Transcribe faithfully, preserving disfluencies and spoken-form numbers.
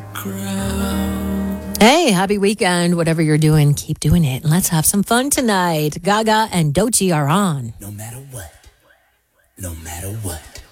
Hey, happy weekend. Whatever you're doing, keep doing it. And let's have some fun tonight. Gaga and Doechii are on. No matter what. No matter what.